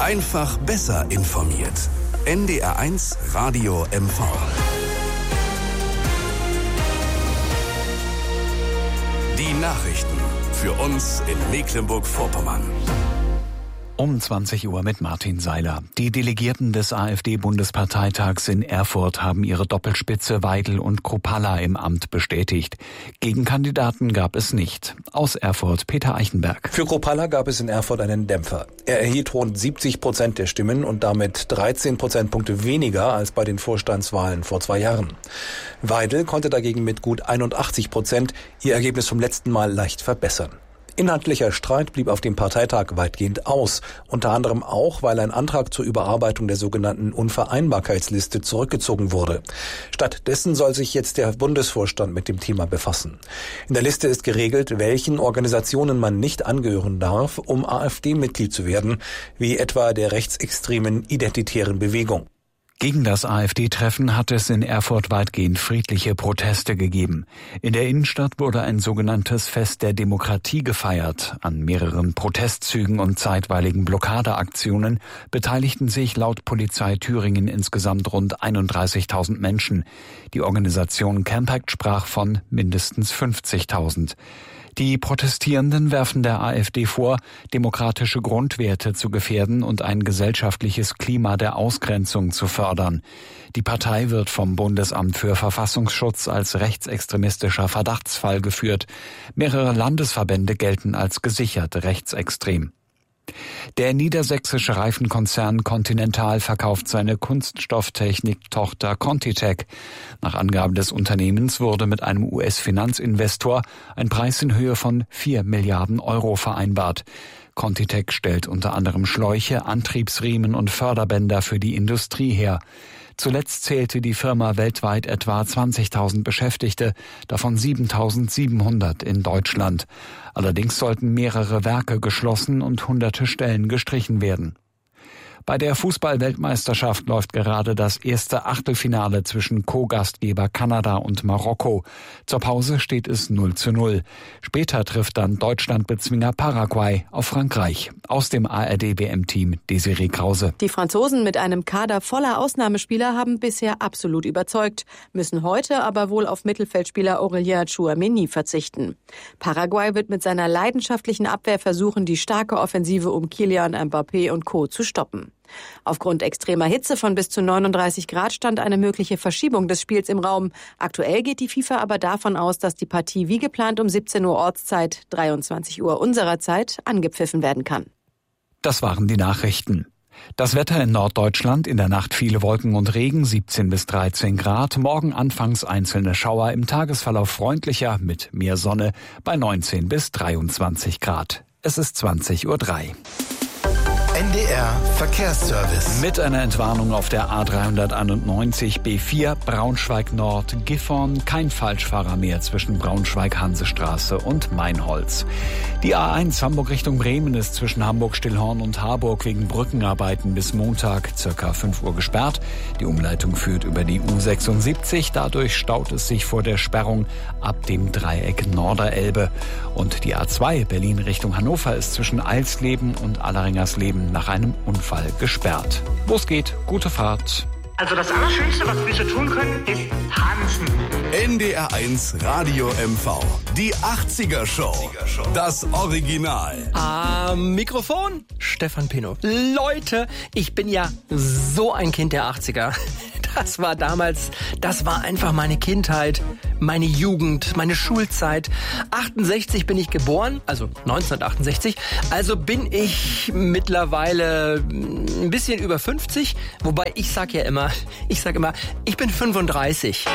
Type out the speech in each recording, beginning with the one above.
Einfach besser informiert. NDR1 Radio MV. Die Nachrichten für uns in Mecklenburg-Vorpommern. Um 20 Uhr mit Martin Seiler. Die Delegierten des AfD-Bundesparteitags in Erfurt haben ihre Doppelspitze Weidel und Kruppalla im Amt bestätigt. Gegenkandidaten gab es nicht. Aus Erfurt Peter Eichenberg. Für Kruppalla gab es in Erfurt einen Dämpfer. Er erhielt rund 70% der Stimmen und damit 13 Prozentpunkte weniger als bei den Vorstandswahlen vor 2 Jahren. Weidel konnte dagegen mit gut 81% ihr Ergebnis vom letzten Mal leicht verbessern. Inhaltlicher Streit blieb auf dem Parteitag weitgehend aus, unter anderem auch, weil ein Antrag zur Überarbeitung der sogenannten Unvereinbarkeitsliste zurückgezogen wurde. Stattdessen soll sich jetzt der Bundesvorstand mit dem Thema befassen. In der Liste ist geregelt, welchen Organisationen man nicht angehören darf, um AfD-Mitglied zu werden, wie etwa der rechtsextremen Identitären Bewegung. Gegen das AfD-Treffen hat es in Erfurt weitgehend friedliche Proteste gegeben. In der Innenstadt wurde ein sogenanntes Fest der Demokratie gefeiert. An mehreren Protestzügen und zeitweiligen Blockadeaktionen beteiligten sich laut Polizei Thüringen insgesamt rund 31.000 Menschen. Die Organisation Campact sprach von mindestens 50.000. Die Protestierenden werfen der AfD vor, demokratische Grundwerte zu gefährden und ein gesellschaftliches Klima der Ausgrenzung zu fördern. Die Partei wird vom Bundesamt für Verfassungsschutz als rechtsextremistischer Verdachtsfall geführt. Mehrere Landesverbände gelten als gesichert rechtsextrem. Der niedersächsische Reifenkonzern Continental verkauft seine Kunststofftechnik-Tochter ContiTech. Nach Angaben des Unternehmens wurde mit einem US-Finanzinvestor ein Preis in Höhe von 4 Milliarden Euro vereinbart. ContiTech stellt unter anderem Schläuche, Antriebsriemen und Förderbänder für die Industrie her. Zuletzt zählte die Firma weltweit etwa 20.000 Beschäftigte, davon 7.700 in Deutschland. Allerdings sollten mehrere Werke geschlossen und hunderte Stellen gestrichen werden. Bei der Fußball-Weltmeisterschaft läuft gerade das erste Achtelfinale zwischen Co-Gastgeber Kanada und Marokko. Zur Pause steht es 0:0. Später trifft dann Deutschland-Bezwinger Paraguay auf Frankreich. Aus dem ARD-WM-Team Desiree Krause. Die Franzosen mit einem Kader voller Ausnahmespieler haben bisher absolut überzeugt, müssen heute aber wohl auf Mittelfeldspieler Aurélien Tchouaméni verzichten. Paraguay wird mit seiner leidenschaftlichen Abwehr versuchen, die starke Offensive um Kylian Mbappé und Co. zu stoppen. Aufgrund extremer Hitze von bis zu 39 Grad stand eine mögliche Verschiebung des Spiels im Raum. Aktuell geht die FIFA aber davon aus, dass die Partie wie geplant um 17 Uhr Ortszeit, 23 Uhr unserer Zeit angepfiffen werden kann. Das waren die Nachrichten. Das Wetter in Norddeutschland, in der Nacht viele Wolken und Regen, 17 bis 13 Grad. Morgen anfangs einzelne Schauer, im Tagesverlauf freundlicher mit mehr Sonne bei 19 bis 23 Grad. Es ist 20:03 Uhr. NDR Verkehrsservice. Mit einer Entwarnung auf der A391 B4 Braunschweig Nord Gifhorn. Kein Falschfahrer mehr zwischen Braunschweig-Hansestraße und Mainholz. Die A1 Hamburg Richtung Bremen ist zwischen Hamburg-Stillhorn und Harburg wegen Brückenarbeiten bis Montag ca. 5 Uhr gesperrt. Die Umleitung führt über die U76. Dadurch staut es sich vor der Sperrung ab dem Dreieck Norderelbe. Und die A2 Berlin Richtung Hannover ist zwischen Eilsleben und Alleringersleben nach einem Unfall gesperrt. Wo es geht, gute Fahrt. Also das Allerschönste, was wir so tun können, ist tanzen. NDR1 Radio MV. Die 80er Show. Das Original. Am Mikrofon Stefan Pino. Leute, ich bin ja so ein Kind der 80er. Das war damals, das war einfach meine Kindheit, meine Jugend, meine Schulzeit. 68 bin ich geboren, also 1968. Also bin ich mittlerweile ein bisschen über 50. Wobei ich sag immer, ich bin 35.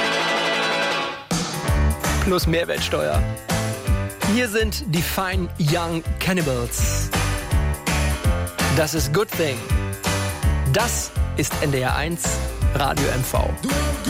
Plus Mehrwertsteuer. Hier sind die Fine Young Cannibals. Das ist Good Thing. Das ist NDR 1 Radio MV.